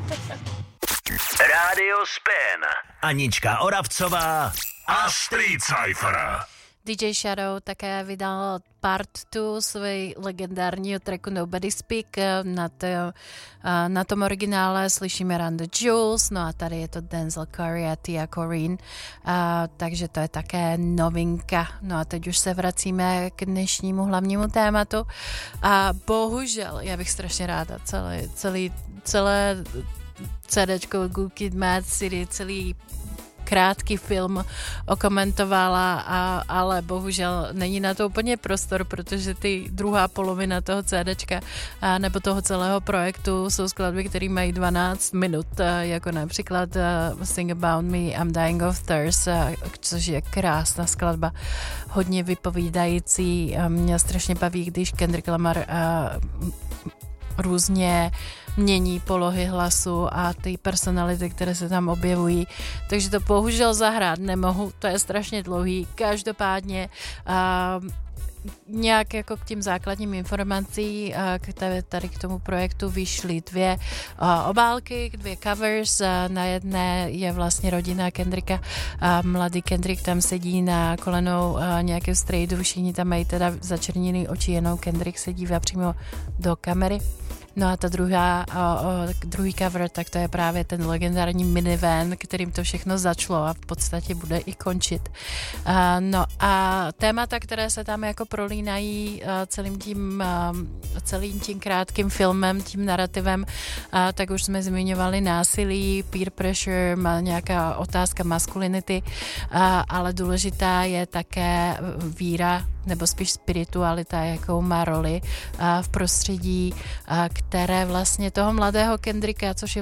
Rádio Spin. Anička Oravcová a Street Cypher. DJ Shadow také vydal part 2 svojí legendárního tracku Nobody Speak. Na tom originále slyšíme Run the Jewels, no a tady je to Denzel Curry a Tia Corine, takže to je také novinka. No a teď už se vracíme k dnešnímu hlavnímu tématu a bohužel, já bych strašně ráda celé CDčko Good Kid Mad City, celý krátký film okomentovala, ale bohužel není na to úplně prostor, protože ty druhá polovina toho CDčka nebo toho celého projektu jsou skladby, které mají 12 minut, jako například Sing About Me, I'm Dying of Thirst, což je krásná skladba, hodně vypovídající. Mě strašně baví, když Kendrick Lamar různě mění polohy hlasu a ty personality, které se tam objevují. Takže to bohužel zahrát nemohu, to je strašně dlouhý. Každopádně nějak jako k těm základním informací tady k tomu projektu vyšly 2 obálky, 2 covers. Na jedné je vlastně rodina Kendricka. Mladý Kendrick tam sedí na kolenou nějakém strejdu, všichni tam mají teda začerněný oči, jenom Kendrick se dívá přímo do kamery. No a ta druhý cover, tak to je právě ten legendární minivan, kterým to všechno začalo a v podstatě bude i končit. No a témata, které se tam jako prolínají celým tím krátkým filmem, tím narrativem, tak už jsme zmiňovali násilí, peer pressure, nějaká otázka maskulinity, ale důležitá je také víra, nebo spíš spiritualita, jakou má roli v prostředí, které vlastně toho mladého Kendricka, což je